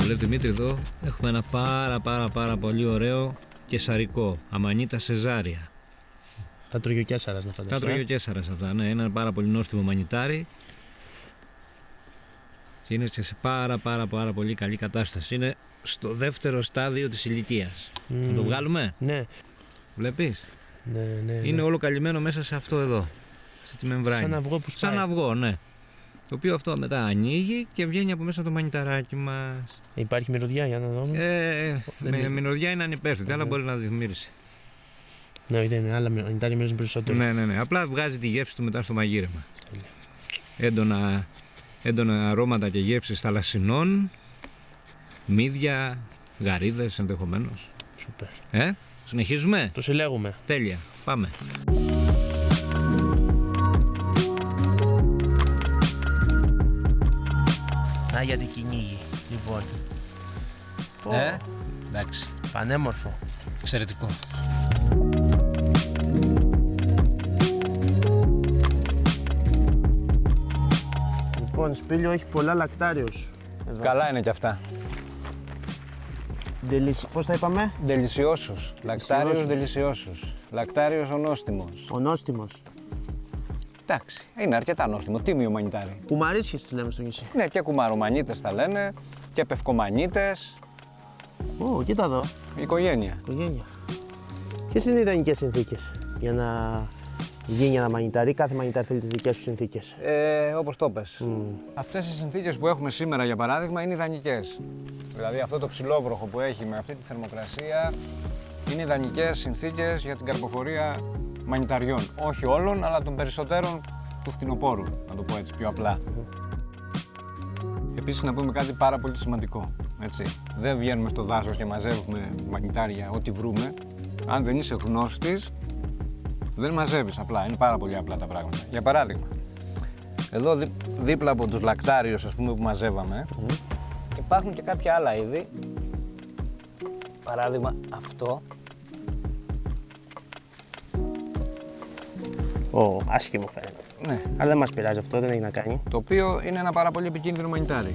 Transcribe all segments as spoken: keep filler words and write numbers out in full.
Καλέ Δημήτρη, εδώ έχουμε ένα πάρα πάρα πάρα πολύ ωραίο κεσαρικό, αμανίτα σεζάρια. Τα τρώγει ο Κέσσαρας, να φανταστείς. Τα τρώγει ο Κέσσαρας αυτά, ναι, είναι ένα πάρα πολύ νόστιμο μανιτάρι και είναι σε πάρα πάρα πάρα πολύ καλή κατάσταση. Είναι στο δεύτερο στάδιο της ηλικίας. Mm. Να το βγάλουμε? Ναι. Βλέπεις? Ναι, ναι, ναι. Είναι όλο καλυμμένο μέσα σε αυτό εδώ, στη μεμβράνη. Σαν αυγό που σπάει. Σαν αυγό, ναι. Το οποίο αυτό μετά ανοίγει και βγαίνει από μέσα το μανιταράκι μας. Υπάρχει μυρωδιά, για να δούμε. Ε, με είναι... μυρωδιά είναι ανυπέρθυτη, αλλά μπορεί να δημιουργήσει. Ναι, δεν είναι, άλλα μανιτάρια μυρίζουν περισσότερο. Ναι, ναι, ναι. Απλά βγάζει τη γεύση του μετά στο μαγείρεμα. Έντονα, έντονα αρώματα και γεύσεις θαλασσινών, μύδια, γαρίδες ενδεχομένως. Σούπερ. Ε, συνεχίζουμε. Το συλλέγουμε. Τέλεια. Πάμε. Να για την κυνήγη, λοιπόν. Ε, εντάξει. Πανέμορφο. Εξαιρετικό. Λοιπόν, Σπύλιο έχει πολλά λακτάριος. Εδώ. Καλά είναι κι αυτά. Δελισ... Πώς τα είπαμε? Δελισιώσους. Λακτάριος δελισιώσους. Λακτάριος ο νόστιμος. Ο νόστιμος. Εντάξει, είναι αρκετά νόστιμο. Τίμιο μανιτάρι. Κουμαρίσχες τις λέμε στο νησί. Ναι, και κουμαρομανίτες τα λένε και πευκομανίτες. Ω, κοίτα εδώ. Οικογένεια. Οικογένεια. Ποιες είναι οι ιδανικές συνθήκες για να γίνει ένα μανιτάρι? Κάθε μανιτάρι θέλει τις δικές σου συνθήκες. Ε, όπως το πες. Mm. Αυτές οι συνθήκες που έχουμε σήμερα, για παράδειγμα, είναι ιδανικές. Δηλαδή αυτό το ψηλόβροχο που έχει με αυτή τη θερμοκρασία είναι ιδανικές συνθήκες για την καρποφορία μανιταριών. Όχι όλων, αλλά των περισσότερων του φθινοπόρου, να το πω έτσι πιο απλά. Επίσης να πούμε κάτι πάρα πολύ σημαντικό. Έτσι. Δεν βγαίνουμε στο δάσος και μαζεύουμε μανιτάρια ό,τι βρούμε. Αν δεν είσαι γνώστης, δεν μαζεύεις απλά. Είναι πάρα πολύ απλά τα πράγματα. Για παράδειγμα, εδώ δί, δίπλα από τους λακτάριους, ας πούμε, που μαζεύαμε, mm. υπάρχουν και κάποια άλλα είδη. Παράδειγμα αυτό. Ω, άσχημο φαίνεται. Ναι. Αλλά δεν μας πειράζει αυτό, δεν έχει να κάνει. Το οποίο είναι ένα πάρα πολύ επικίνδυνο μανιτάρι.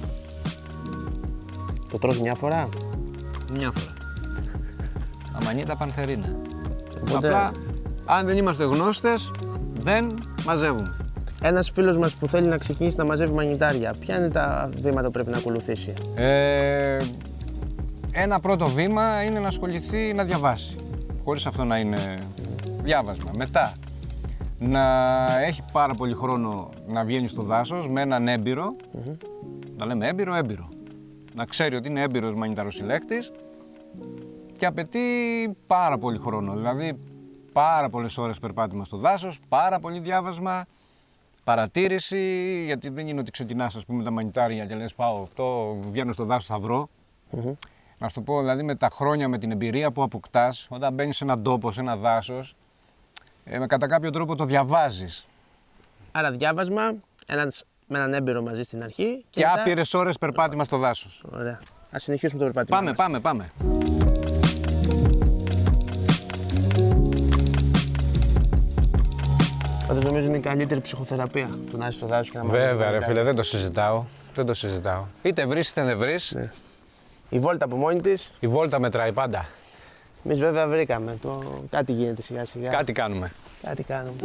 Το τρως μια φορά? Μια φορά. Αμανίτα πανθερίνα. Οπότε... Απλά, αν δεν είμαστε γνώστες, δεν μαζεύουμε. Ένας φίλος μας που θέλει να ξεκινήσει να μαζεύει μανιτάρια, ποια είναι τα βήματα που πρέπει να ακολουθήσει? Ε, ένα πρώτο βήμα είναι να ασχοληθεί να διαβάσει. Χωρίς αυτό να είναι διάβασμα. Μετά, να έχει πάρα πολύ χρόνο να βγαίνει στο δάσος με έναν έμπειρο. Mm-hmm. Να λέμε έμπειρο, έμπειρο. Να ξέρει ότι είναι έμπειρος μανιταροσυλλέκτης και απαιτεί πάρα πολύ χρόνο. Δηλαδή, πάρα πολλές ώρες περπάτημα στο δάσος, πάρα πολύ διάβασμα, παρατήρηση, γιατί δεν είναι ότι ξεκινάς, ας πούμε, τα μανιτάρια και λες πάω αυτό, βγαίνω στο δάσος, θα βρω. Mm-hmm. Να σου το πω, δηλαδή, με τα χρόνια, με την εμπειρία που αποκτάς, όταν μπαίνεις σε έναν τόπο, σε ένα δάσος, ε, με κατά κάποιο τρόπο το διαβάζεις. Άρα διάβασμα, ένας, με έναν έμπειρο μαζί στην αρχή. Και, και μετά... άπειρες ώρες περπάτημα στο δάσος. Ωραία. Ας συνεχίσουμε το περπάτημα. Πάμε, πάμε, πάμε. Πάντως νομίζω είναι η καλύτερη ψυχοθεραπεία το να είσαι στο δάσος και να μαζεύεις. Βέβαια, ρε φίλε, δεν το συζητάω. Δεν το συζητάω. Είτε βρεις είτε δεν βρεις. Ναι. Η βόλτα από μόνη της. Η βόλτα μετράει πάντα. Εμείς βέβαια βρήκαμε. Το... Κάτι γίνεται σιγά σιγά. Κάτι κάνουμε. Κάτι κάνουμε.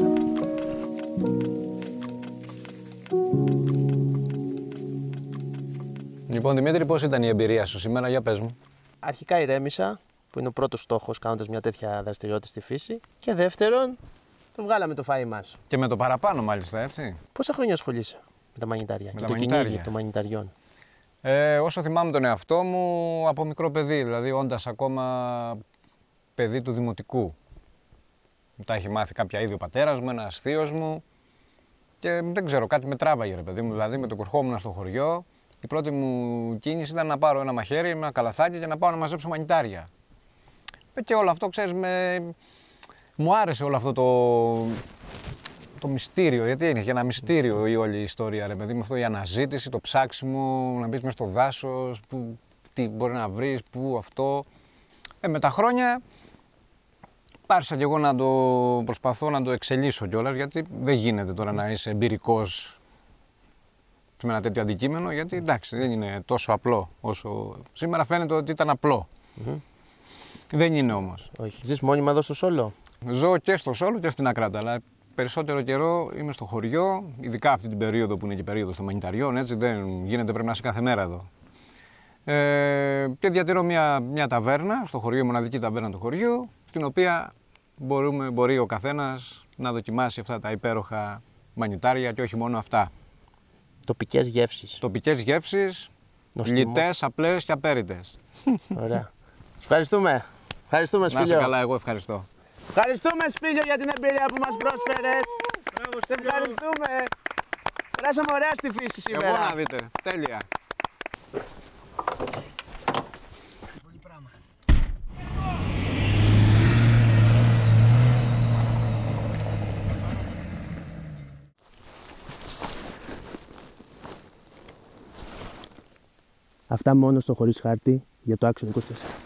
Λοιπόν, Δημήτρη, πώς ήταν η εμπειρία σου σήμερα, για πες μου. Αρχικά ηρέμησα, που είναι ο πρώτος στόχος κάνοντας μια τέτοια δραστηριότητα στη φύση. Και δεύτερον, το βγάλαμε το φαΐ μας. Και με το παραπάνω, μάλιστα, έτσι. Πόσα χρόνια ασχολείσαι με τα μανιτάρια με και τα το κυνήγι των μανιταριών? Ε, όσο θυμάμαι τον εαυτό μου, από μικρό παιδί, δηλαδή όντας ακόμα παιδί του δημοτικού. Μου τα έχει μάθει κάποια είδη ο πατέρας μου, ένας θείος μου και δεν ξέρω, κάτι με τράβαγε, ρε παιδί μου. Δηλαδή με το που ερχόμουν στο χωριό, η πρώτη μου κίνηση ήταν να πάρω ένα μαχαίρι, ένα καλαθάκι και να πάω να μαζέψω μανιτάρια. Και όλο αυτό, ξέρεις, με... μου άρεσε όλο αυτό το, το μυστήριο, γιατί είναι και ένα μυστήριο η όλη η ιστορία, ρε παιδί μου, αυτό η αναζήτηση, το ψάξιμο, να μπεις μες στο δάσος, που, τι μπορεί να βρεις, πού αυτό. Ε, με τα χρόνια άρχισα και εγώ να το προσπαθώ να το εξελίσσω κιόλας, γιατί δεν γίνεται τώρα να είσαι εμπειρικός με ένα τέτοιο αντικείμενο, γιατί εντάξει, δεν είναι τόσο απλό όσο. Σήμερα φαίνεται ότι ήταν απλό. Mm-hmm. Δεν είναι όμως. Όχι. Ζεις μόνιμα εδώ στο Σόλο? Ζω και στο Σόλο και στην Ακράτα, αλλά περισσότερο καιρό είμαι στο χωριό, ειδικά αυτή την περίοδο που είναι και η περίοδος των μανιταριών, έτσι δεν γίνεται, πρέπει να είσαι κάθε μέρα εδώ. Ε, και διατηρώ μια, μια ταβέρνα στο χωριό, η μοναδική ταβέρνα του χωριού, στην οποία μπορούμε, μπορεί ο καθένας να δοκιμάσει αυτά τα υπέροχα μανιτάρια και όχι μόνο αυτά. Τοπικές γεύσεις. Τοπικές γεύσεις, λιτές, απλές και απέριτες. Ωραία. Ευχαριστούμε. Ευχαριστούμε, Σπύλιο. Να είσαι καλά, εγώ ευχαριστώ. Ευχαριστούμε, Σπύλιο, για την εμπειρία που μας πρόσφερες. Σε ευχαριστούμε. Περάσαμε ωραία στη φύση σήμερα. Εγώ να δείτε. Τέλεια. Αυτά μόνο στο Χωρίς Χάρτη για το Action είκοσι τέσσερα.